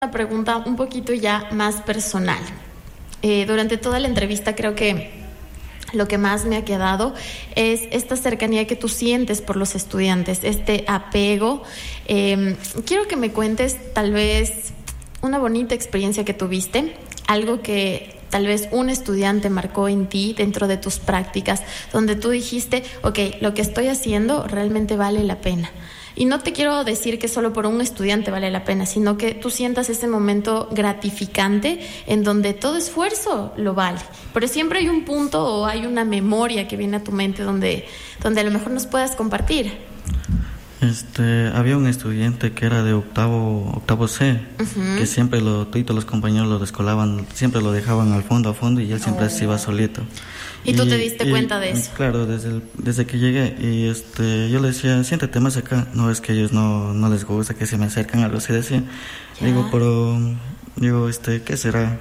Una pregunta un poquito ya más personal. Durante toda la entrevista creo que lo que más me ha quedado es esta cercanía que tú sientes por los estudiantes, este apego. Quiero que me cuentes tal vez una bonita experiencia que tuviste, algo que tal vez un estudiante marcó en ti dentro de tus prácticas, donde tú dijiste, ok, lo que estoy haciendo realmente vale la pena. Y no te quiero decir que solo por un estudiante vale la pena, sino que tú sientas ese momento gratificante en donde todo esfuerzo lo vale. Pero siempre hay un punto o hay una memoria que viene a tu mente donde a lo mejor nos puedas compartir. Había un estudiante que era de octavo C, que siempre todos los compañeros lo descolaban, siempre lo dejaban a fondo y él siempre se iba solito. ¿Y tú te diste cuenta de eso? Claro, desde que llegué, y yo le decía, siéntate más acá. No, es que a ellos no les gusta que se me acercan, algo así decía. Digo, ¿qué será?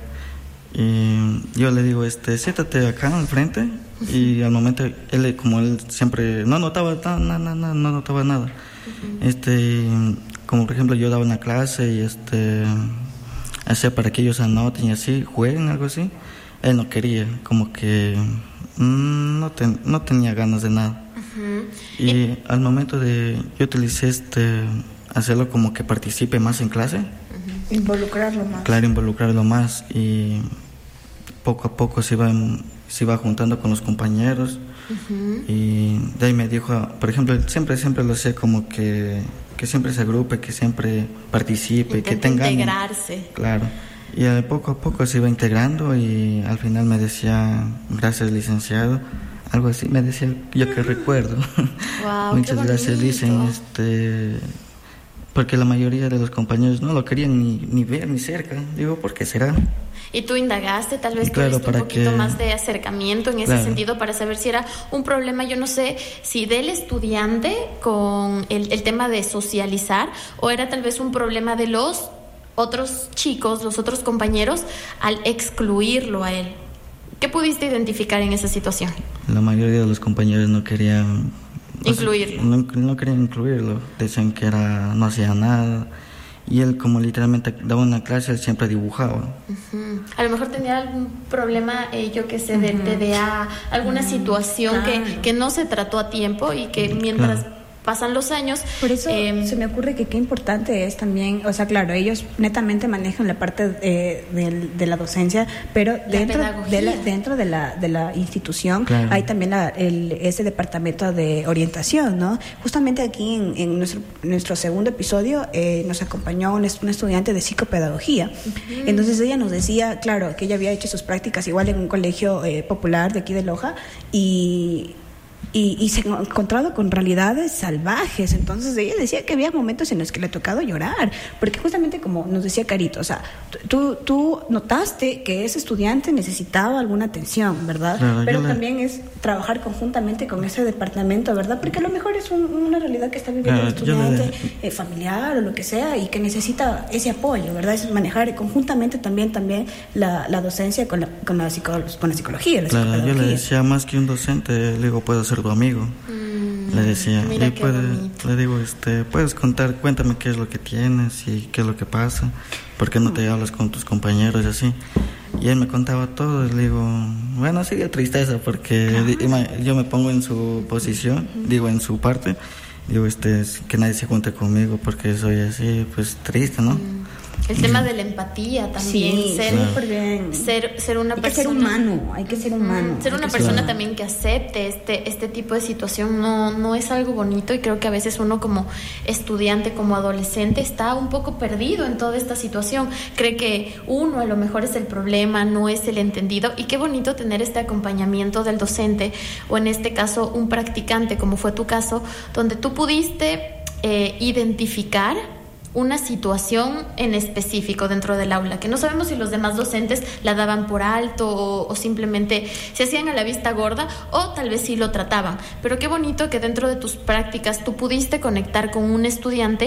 Y yo le digo, siéntate acá al frente. Y al momento, él siempre no notaba nada. Como por ejemplo yo daba una clase y hacía para que ellos anoten y así, jueguen, algo así. Él no quería, como que no tenía ganas de nada. Y al momento yo utilicé hacerlo como que participe más en clase. Involucrarlo más. Claro, involucrarlo más, y poco a poco se iba juntando con los compañeros. Y de ahí me dijo, por ejemplo, siempre lo hacía como que siempre se agrupe, que siempre participe, intenta que tenga integrarse. Claro. Y poco a poco se iba integrando, y al final me decía, gracias licenciado, algo así me decía, yo que recuerdo. Wow, muchas gracias, dicen, porque la mayoría de los compañeros no lo querían ni ver ni cerca. Digo, ¿por qué será? Y tú indagaste, tal vez claro, tuviste un poquito más de acercamiento en ese sentido para saber si era un problema, yo no sé, si del estudiante con el tema de socializar, o era tal vez un problema de los otros chicos, los otros compañeros, al excluirlo a él. ¿Qué pudiste identificar en esa situación? La mayoría de los compañeros no querían incluirlo. No querían incluirlo, decían que no hacía nada. Y él, como literalmente daba una clase, él siempre dibujaba. A lo mejor tenía algún problema, yo que sé, de TDA, alguna situación que no se trató a tiempo y que mientras pasan los años. Por eso se me ocurre que qué importante es también, o sea, claro, ellos netamente manejan la parte de la docencia, pero dentro de la institución hay también ese departamento de orientación, ¿no? Justamente aquí en nuestro segundo episodio nos acompañó un estudiante de psicopedagogía. Entonces ella nos decía, claro, que ella había hecho sus prácticas igual en un colegio popular de aquí de Loja, y se ha encontrado con realidades salvajes. Entonces ella decía que había momentos en los que le ha tocado llorar, porque justamente como nos decía Carito, o sea, tú notaste que ese estudiante necesitaba alguna atención, ¿verdad? Claro, pero también es trabajar conjuntamente con ese departamento, ¿verdad? Porque a lo mejor es una realidad que está viviendo el estudiante familiar o lo que sea, y que necesita ese apoyo, ¿verdad? Es manejar conjuntamente también la docencia con la psicología, Claro, yo le decía, más que un docente, le digo, puedo ser tu amigo. Le decía, le digo, puedes cuéntame qué es lo que tienes y qué es lo que pasa, por qué no te hablas con tus compañeros y así. Y él me contaba todo, y le digo, bueno, sería tristeza, porque yo me pongo en su posición, digo, en su parte, digo, que nadie se junte conmigo porque soy así, pues triste, ¿no? El tema de la empatía también, ser una persona. Hay que ser humano, hay que ser humano. Ser una persona también que acepte este tipo de situación no es algo bonito, y creo que a veces uno como estudiante, como adolescente, está un poco perdido en toda esta situación. Cree que uno a lo mejor es el problema, no es el entendido, y qué bonito tener este acompañamiento del docente, o en este caso un practicante, como fue tu caso, donde tú pudiste identificar una situación en específico dentro del aula, que no sabemos si los demás docentes la daban por alto o simplemente se hacían a la vista gorda, o tal vez sí lo trataban. Pero qué bonito que dentro de tus prácticas tú pudiste conectar con un estudiante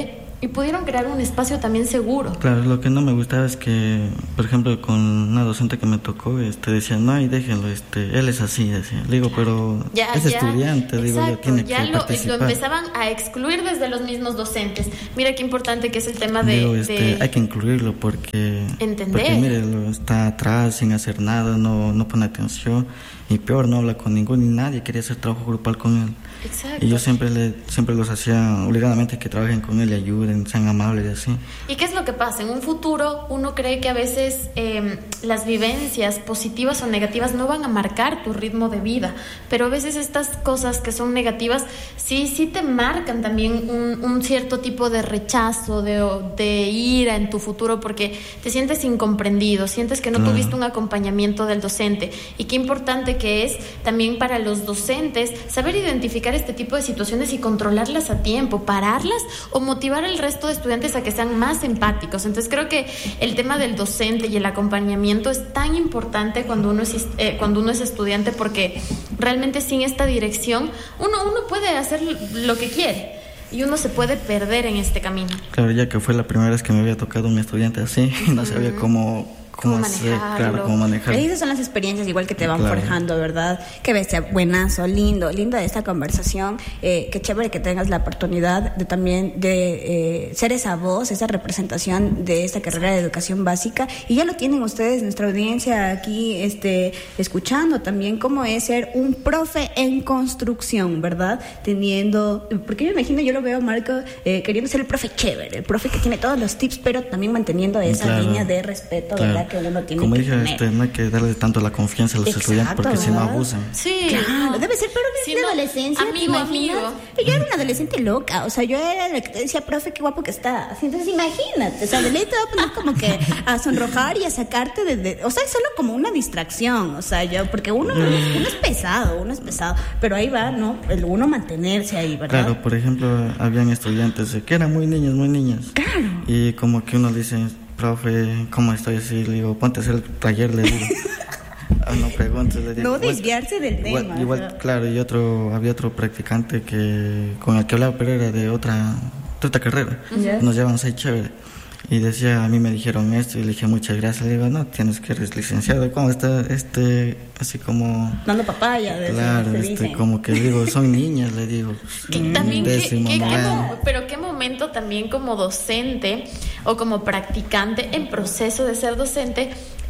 y pudieron crear un espacio también seguro. Claro, lo que no me gustaba es que, por ejemplo, con una docente que me tocó, decía, no, y déjenlo, él es así, decía. Le digo, pero es estudiante, digo, exacto, ya tiene que lo participar. empezaban a excluir desde los mismos docentes. Mira qué importante que es el tema digo, de hay que incluirlo porque... entender. Porque, mire, está atrás, sin hacer nada, no pone atención, y peor, no habla con ninguno, ni nadie quería hacer trabajo grupal con él. Exacto. Y yo siempre los hacía obligadamente que trabajen con él y ayuden, sean amables y así. ¿Y qué es lo que pasa? En un futuro uno cree que a veces las vivencias positivas o negativas no van a marcar tu ritmo de vida, pero a veces estas cosas que son negativas sí te marcan también un cierto tipo de rechazo, de ira en tu futuro, porque te sientes incomprendido, sientes que no tuviste un acompañamiento del docente. Y qué importante que es también para los docentes saber identificar este tipo de situaciones y controlarlas a tiempo, pararlas o motivar al resto de estudiantes a que sean más empáticos. Entonces creo que el tema del docente y el acompañamiento es tan importante cuando uno es estudiante, porque realmente sin esta dirección uno puede hacer lo que quiere y uno se puede perder en este camino. Claro, ya que fue la primera vez que me había tocado un estudiante así, no sabía cómo hacer, claro, cómo manejar. Esas son las experiencias igual que te van forjando, ¿verdad? Qué bestia, buenazo, linda esta conversación. Qué chévere que tengas la oportunidad de también de ser esa voz, esa representación de esta carrera de educación básica. Y ya lo tienen ustedes, nuestra audiencia aquí, escuchando también cómo es ser un profe en construcción, ¿verdad? Porque yo imagino, yo lo veo, Marco, queriendo ser el profe chévere, el profe que tiene todos los tips, pero también manteniendo esa línea de respeto, ¿verdad? Que uno tiene. Como dije, no hay que darle tanto la confianza a los estudiantes, porque si no abusan. Sí, claro, debe ser, pero desde la adolescencia. Amigo. Yo era una adolescente loca, o sea, yo era la que te decía, profe, qué guapo que está. Así, entonces imagínate, o sea, de ley te va a poner como que a sonrojar y a sacarte o sea, es solo como una distracción, o sea, porque uno es pesado, pero ahí va, ¿no? El uno mantenerse ahí, ¿verdad? Claro, por ejemplo, habían estudiantes que eran muy niñas. Claro. Y como que uno dice, profe, ¿cómo estoy? Así, le digo, ponte a hacer el taller, le digo. No preguntes, le digo. No desviarse del tema. Igual, claro, y había otro practicante con el que hablaba, pero era de otra carrera. Yeah. Nos llevan 6 chévere. Y decía, a mí me dijeron esto, y le dije, muchas gracias. Le digo, no, tienes que eres licenciado. ¿Cómo está así como dando papaya? Claro, como que digo, son niñas, le digo. También, pero qué momento también como docente o como practicante en proceso de ser docente,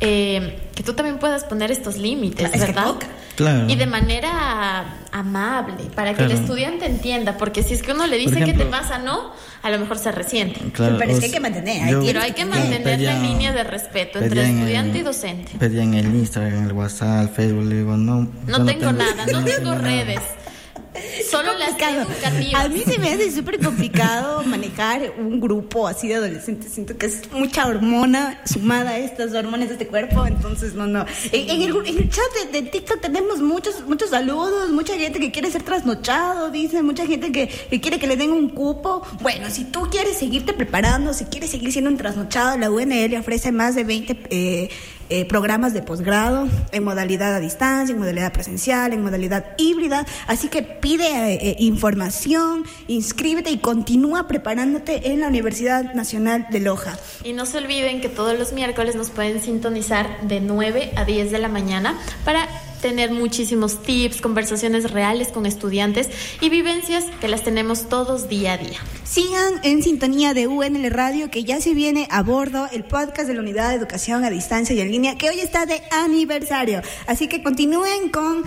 que tú también puedas poner estos límites, ¿verdad? Claro. Y de manera amable, para que el estudiante entienda, porque si es que uno le dice que te pasa, no, a lo mejor se resiente. Claro, pero es que hay que mantener. Pero hay que mantener la línea de respeto entre estudiante y docente. Pedía en el Instagram, en el WhatsApp, el Facebook, le digo, no tengo nada, no tengo redes. Solo las educativas. A mí se me hace súper complicado manejar un grupo así de adolescentes. Siento que es mucha hormona sumada a estas hormonas de este cuerpo. Entonces, no. En el chat de TikTok tenemos muchos saludos. Mucha gente que quiere ser trasnochado, dice. Mucha gente que quiere que le den un cupo. Bueno, si tú quieres seguirte preparando, si quieres seguir siendo un trasnochado, la UNL ofrece más de 20 programas de posgrado en modalidad a distancia, en modalidad presencial, en modalidad híbrida. Así que pide información, inscríbete y continúa preparándote en la Universidad Nacional de Loja. Y no se olviden que todos los miércoles nos pueden sintonizar de 9 a 10 de la mañana para tener muchísimos tips, conversaciones reales con estudiantes y vivencias que las tenemos todos día a día. Sigan en sintonía de UNL Radio, que ya se viene a bordo el podcast de la Unidad de Educación a Distancia y en Línea, que hoy está de aniversario. Así que continúen con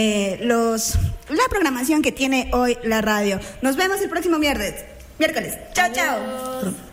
la programación que tiene hoy la radio. Nos vemos el próximo miércoles. Chao.